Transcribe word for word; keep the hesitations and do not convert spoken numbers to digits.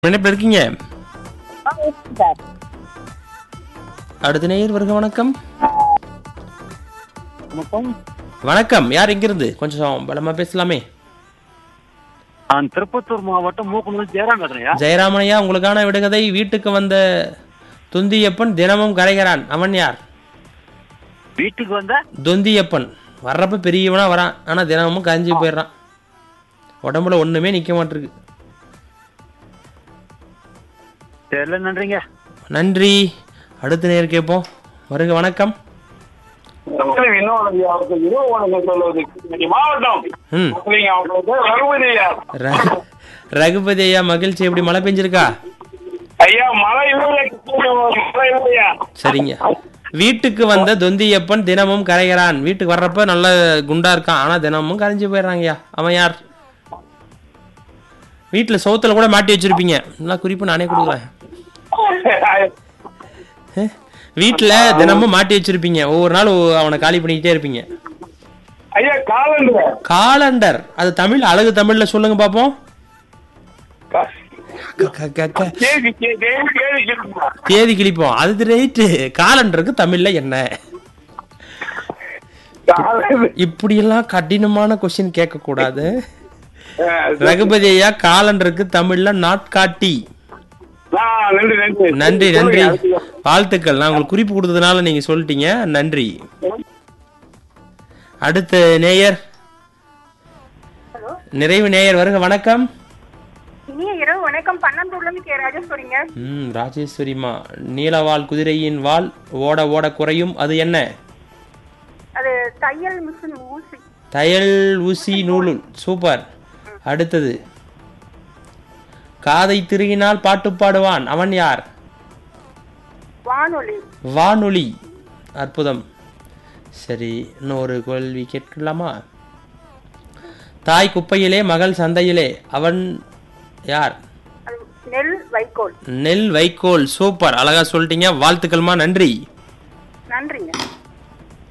எப்படி இருக்கீங்க? ஆ, இருக்கு சார். அடுத்த நேயர் வருக. வணக்கம். வணக்கம். வணக்கம். யார் எங்கிருந்து? கொஞ்சம் பலமா பேசலாமே. நான் திருப்பத்தூர் மாவட்டம் மூக்குனூர் ஜெயராம் பேசுறேன். ஜெயராமனையா, உங்களுக்கான விடுகதை. வீட்டுக்கு வந்த தொந்தியப்பன் தினமும் கரைகிறான். அவன் யார்? வீட்டுக்கு வந்த தொந்தியப்பன் வர்றப்ப பெரியவனா வரான், ஆனா தினமும் கரைஞ்சி போயிடுறான். உடம்புல ஒண்ணுமே நிக்க மாட்டிருக்கு. தெரியல. நன்றிங்க. நன்றி. அடுத்த நேயர் கேட்போம். வருக. வணக்கம். ம். ர- ரகுபதி ஐயா, மகிழ்ச்சி. எப்படி மழை பெஞ்சிருக்கா? சரிங்க. வீட்டுக்கு வந்த தொந்தியப்பன் தினமும் கரைகிறான். வீட்டுக்கு வர்றப்ப நல்ல குண்டா இருக்கான், ஆனா தினமும் கரைஞ்சு போயிடுறாங்கய்யா. அவன் யார்? வீட்டுல சோத்துல கூட மாட்டி வச்சிருப்பீங்க. நல்லா குறிப்பு நானே கொடுக்குறேன். வீட்டுல தினமும் மாட்டி வச்சிருப்பீங்க. ஒவ்வொரு நாள் ஒ- அவனை காலி பண்ணிக்கிட்டே இருப்பீங்க. காலண்டர். அது தமிழ், அழகு தமிழ்ல சொல்லுங்க பாப்போம். க- க- க- க- தேதி கிழிப்போம். அது ரைட்டு. காலண்டருக்கு தமிழ்ல என்ன? இப்படி எல்லாம் கடினமான கொஸ்டின் கேட்க கூடாது. ரகுபதி ஐயா, காலண்டருக்கு தமிழ்ல நாட்காட்டி. நன்றி நன்றி, வாழ்த்துக்கள். நான் உங்களுக்கு குறிப்பு கொடுத்ததுனால நீங்க சொல்லிட்டீங்க. நன்றி. அடுத்த நேயர், ஹலோ, நிறைவு நேயர் வருக. வணக்கம். இனிய இரவு வணக்கம். பன்னெண்டூர்ல இருந்து கே ராஜேஸ்வரிங்க. ம் ராஜேஸ்வரிமா, நீலவால் குதிரையின் வால் ஓட ஓட குறையும், அது என்ன? அது தையல் மிஷின் ஊசி. தையல் ஊசி நூல். சூப்பர். அடுத்தது, காதை திருகினால் பாட்டு பாடுவான். அவன் யார்? வானொலி. வானொலி. அற்புதம். சரி, இன்னொரு கேள்வி கேட்கலாமா? தாய் குப்பையிலே மகள் சந்தையிலே, அவன் யார்? அது நெல் வைக்கோல். நெல் வைக்கோல். சூப்பர், அழகா சொல்லிட்டீங்க. வாழ்த்துக்கள்மா. நன்றி.